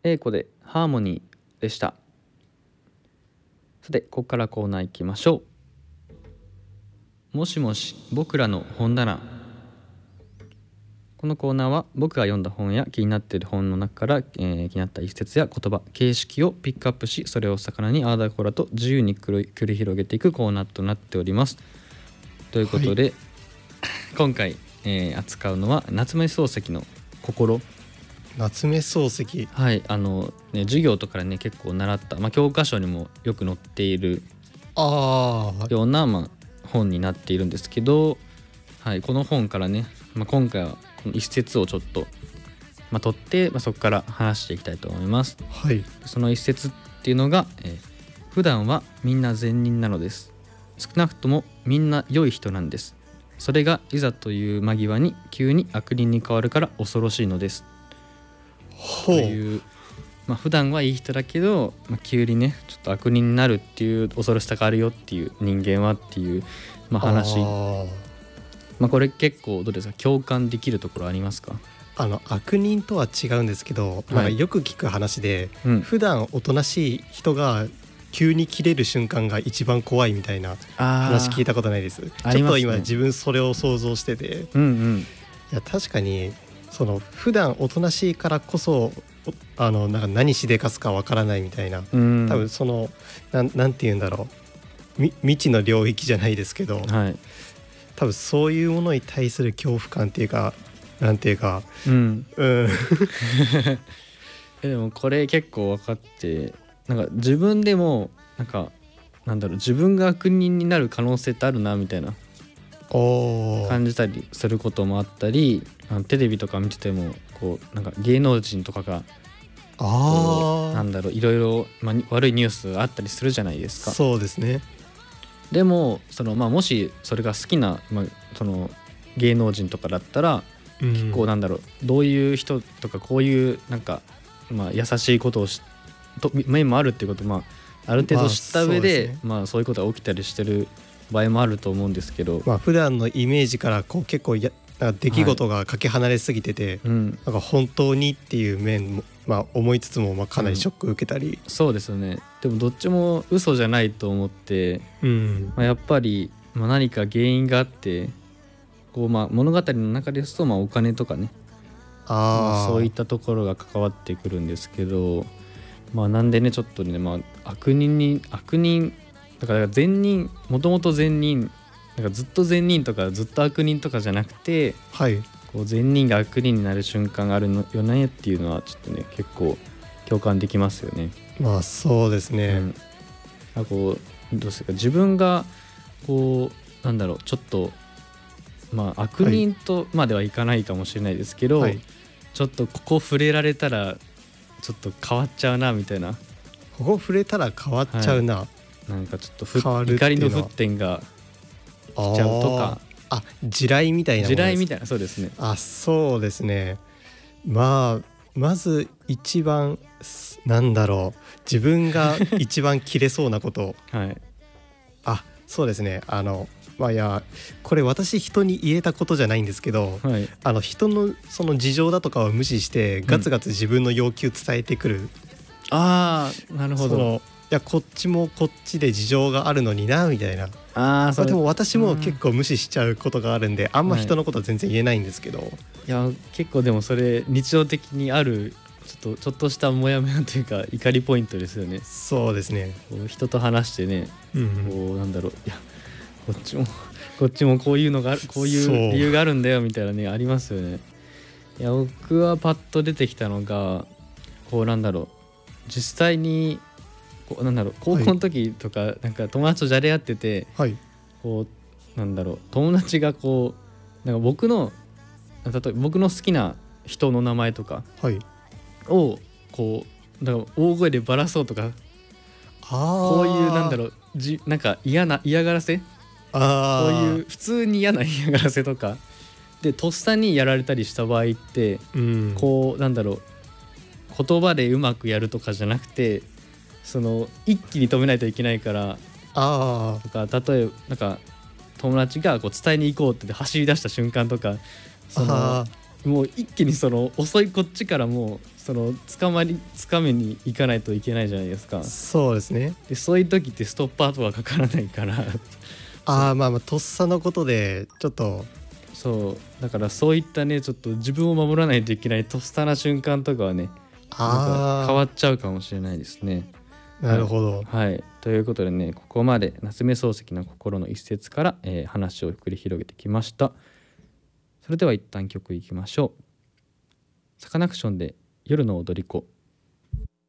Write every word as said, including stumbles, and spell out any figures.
A子でハーモニーでした。さてここからコーナー行きましょう。もしもし僕らの本棚。このコーナーは僕が読んだ本や気になっている本の中から、えー、気になった一節や言葉、形式をピックアップし、それを魚にあーだこらと自由に繰り広げていくコーナーとなっております。ということで、はい、今回、えー、扱うのは夏目漱石の心。 夏目漱石、 はいあのね、授業とかでね結構習った、まあ、教科書にもよく載っているあような、まあ、本になっているんですけど、はい、この本からね、まあ、今回はこの一節をちょっと、まあ、取って、まあ、そこから話していきたいと思います。 はい、 その一節っていうのが、えー、普段はみんな善人なのです。少なくともみんな良い人なんです。それがいざという間際に急に悪人に変わるから恐ろしいのです。 ほう。 という、まあ、普段はいい人だけど、まあ、急にねちょっと悪人になるっていう恐ろしさがあるよっていう人間はっていう、まあ、話。あ、まあ、これ結構どうですか、共感できるところありますか？ あの悪人とは違うんですけど、はい、なんかよく聞く話で、うん、普段おとなしい人が急に切れる瞬間が一番怖いみたいな話聞いたことないです。 ありますね。 ちょっと今自分それを想像してて、 うんうん、 いや確かにその普段おとなしいからこそあのなんか何しでかすかわからないみたいな、うん、多分その な, なんて言うんだろう、未知の領域じゃないですけど、 はい、 多分そういうものに対する恐怖感っていうかなんていうか、 うんうん、でもこれ結構分かって、なんか自分でもなんかなんだろう、自分が悪人になる可能性ってあるなみたいな感じたりすることもあったり、あのテレビとか見ててもこうなんか芸能人とかがあなんだろういろいろ、まあ、悪いニュースがあったりするじゃないですか。 そうですね。 でもその、まあ、もしそれが好きな、まあ、その芸能人とかだったら、うん、結構なんだろう、どういう人とかこういうなんか、まあ、優しいことをしと面もあるっていうことを、まあ、ある程度知った上で、まあ そうですね、まあ、そういうことが起きたりしてる場合もあると思うんですけど、 まあ、普段のイメージからこう結構やなんか出来事がかけ離れすぎてて、はい、うん、なんか本当にっていう面も、まあ、思いつつもまあかなりショック受けたり、 うん、そうですよね。でもどっちも嘘じゃないと思って、うん、まあ、やっぱり、まあ、何か原因があってこう、まあ、物語の中ですと、まあ、お金とかね、 あ、 まあ、そういったところが関わってくるんですけど、まあ、なんでねちょっとね、まあ、悪人に悪人だから善人、もともと善人なんかずっと善人とかずっと悪人とかじゃなくて、 はい、 こう善人が悪人になる瞬間があるのよねっていうのはちょっとね結構共感できますよね。 まあそうですね、 うん、こうどうですか、自分がこうなんだろうちょっと、まあ、悪人とまではいかないかもしれないですけど、はい、ちょっとここ触れられたらちょっと変わっちゃうなみたいな、 ここ触れたら変わっちゃうな、はい、 なんかちょっとふ怒りの沸点が来ちゃうとか、 あ、地雷みたいなものです。 地雷みたいな、そうですね。 あ、そうですね。まあまず一番なんだろう、自分が一番切れそうなことはい、 あ、そうですね。あのまあいやこれ私人に言えたことじゃないんですけど、はい、あの人のその事情だとかを無視してガツガツ自分の要求伝えてくる、うん、 ああなるほど。 そのいやこっちもこっちで事情があるのになみたいな。 あまあ、でも私も結構無視しちゃうことがあるんで、あんま人のことは全然言えないんですけど、はい、 いや結構でもそれ日常的にあるちょっとちょっとしたモヤモヤというか怒りポイントですよね。 そうですね。 こう人と話してね、 うんうん、 こうなんだろう、いやこっちもこっちもこういうのがある、こういう理由があるんだよみたいなねありますよね。いや僕はパッと出てきたのがこうなんだろう、実際にこうなんだろう高校の時とか、はい、なんか友達とじゃれ合ってて、 はい、 こうなんだろう友達がこうなんか僕の例えば僕の好きな人の名前とかをこうだから大声でバラそうとか、 あこういうなんだろうじなんか嫌な嫌がらせ、 あこういう普通に嫌な嫌がらせとかでとっさにやられたりした場合って、 うん、 こうなんだろう言葉でうまくやるとかじゃなくて、その一気に止めないといけないから、 あとか例えばなんか友達がこう伝えに行こうって走り出した瞬間とか、そのもう一気にその遅いこっちからもうその捕まり掴めに行かないといけないじゃないですか。 そうですね。 でそういう時ってストッパーとかかからないからああまあまあとっさのことでちょっとそうだからそういったねちょっと自分を守らないといけないとっさな瞬間とかはねなんか変わっちゃうかもしれないですね。 なるほど、 はい、はい、ということでねここまで夏目漱石の心の一節から、えー、話を繰り広げてきました。それでは一旦曲いきましょう。サカナクションで夜の踊り子。